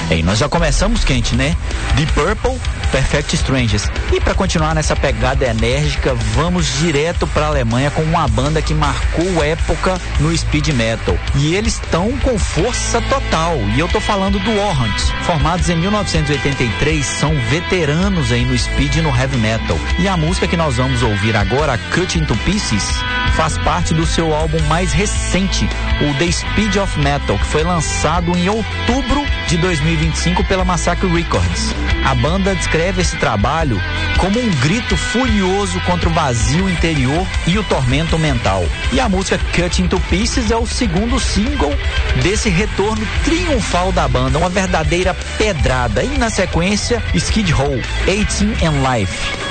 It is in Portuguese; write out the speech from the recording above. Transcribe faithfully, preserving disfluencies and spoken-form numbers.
E nós já começamos quente, né? Deep Purple, Perfect Strangers. E para continuar nessa pegada enérgica, vamos direto para a Alemanha com uma banda que marcou época no speed metal. E eles estão com força total. E eu tô falando do Warrant. Formados em mil novecentos e oitenta e três, são veteranos aí no speed e no heavy metal. E a música que nós vamos ouvir agora, Cut into Pieces, faz parte do seu álbum mais recente, o The Speed of Metal, que foi lançado em outubro de dois mil e vinte e cinco pela Massacre Records. A banda descreve esse trabalho como um grito furioso contra o vazio interior e o tormento mental. E a música Cut into Pieces é o segundo single desse retorno triunfal da banda, uma verdadeira pedrada. E na sequência, Skid Row, eighteen and Life.